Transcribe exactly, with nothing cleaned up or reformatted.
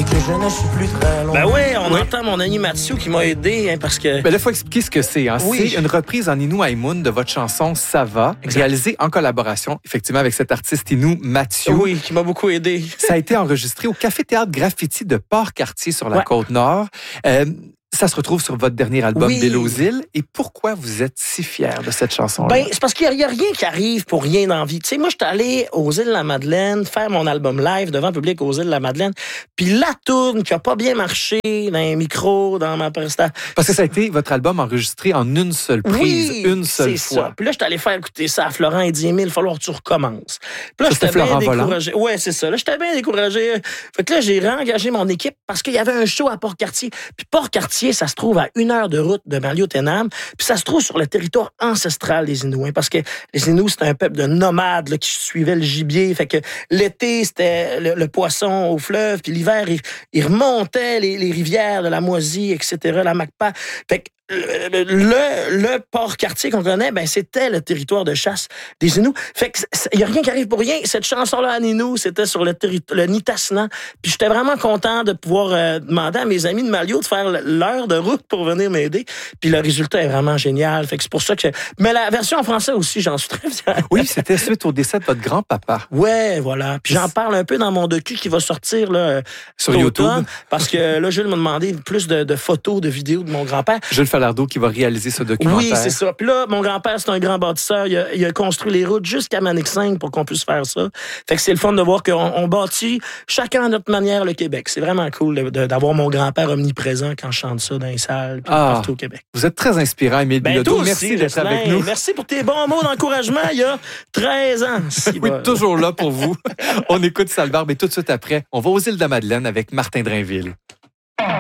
et que je ne suis plus très loin. Ben oui, on Oui. entend mon ami Mathieu qui m'a aidé hein, parce que... Ben là, il faut expliquer ce que c'est. Hein. Oui. C'est une reprise en Innu Haimoun de votre chanson « Ça va », Exact. réalisée en collaboration, effectivement, avec cet artiste Innu, Mathieu. Oui, qui m'a beaucoup aidé. Ça a été enregistré au Café Théâtre Graffiti de Port-Cartier sur la Ouais. Côte-Nord. Euh, ça se retrouve sur votre dernier album, Oui. Belle aux îles. Et pourquoi vous êtes si fier de cette chanson-là? Ben, c'est parce qu'il n'y a, a rien qui arrive pour rien dans la vie. Tu sais, moi, je suis allé aux îles de la Madeleine faire mon album live devant le public aux îles de la Madeleine. Puis la tourne qui a pas bien marché dans les micros, dans ma prestation. Parce que ça a été votre album enregistré en une seule prise, Oui, une seule c'est fois. ça. Puis là, je suis allé faire écouter ça à Florent et dit, Émile, il va falloir que tu recommences. Puis là, Ça, c'était j'étais bien Florent Volant? découragé. Ouais, c'est ça. Là, j'étais bien découragé. Fait que là, j'ai réengagé mon équipe parce qu'il y avait un show à Port-Cartier. Puis Port-Cartier, ça se trouve à une heure de route de Maliotenam. Puis ça se trouve sur le territoire ancestral des Inuits. Parce que les Inuits, c'est un peuple de nomades là, qui suivait le gibier. Fait que l'été, c'était le, le poisson au fleuve. Puis l'hiver, ils il remontaient les, les rivières de la Moisie, et cetera, la Macpa. Fait que le, le, le Port-Cartier qu'on connaît, ben, c'était le territoire de chasse des Inuits. Fait que il n'y a rien qui arrive pour rien. Cette chanson-là, à Nino, c'était sur le, terri- le Nitassinan. Puis j'étais vraiment content de pouvoir euh, demander à mes amis de Malio de faire l'heure de route pour venir m'aider. Puis le résultat est vraiment génial. Fait que c'est pour ça que... Mais la version en français aussi, j'en suis très fier. Oui, c'était suite au décès de votre grand-papa. Ouais, voilà. Puis j'en parle un peu dans mon docu qui va sortir là, Sur cet YouTube. automne, parce que là, Jules m'a demandé plus de, de photos, de vidéos de mon grand-père. Jules Falardeau qui va réaliser ce documentaire. Oui, c'est ça. Puis là, mon grand-père, c'est un grand bâtisseur. Il a, il a construit les routes jusqu'à Manic-Cinq pour qu'on puisse faire ça. Fait que c'est le fun de voir qu'on on bâtit chacun à notre manière le Québec. C'est vraiment cool de, de, d'avoir mon grand-père omniprésent quand je chante ça dans les salles puis Ah. partout au Québec. Vous êtes très inspirant, Émile Ben, Bilodeau. toi Merci aussi, d'être Jocelyn. avec nous. Merci pour tes bons mots d'encouragement il y a treize ans. Si Oui, bas. toujours là pour vous. On écoute Salbarbe et tout de suite après, on va aux îles de la Madeleine avec Martin Drainville.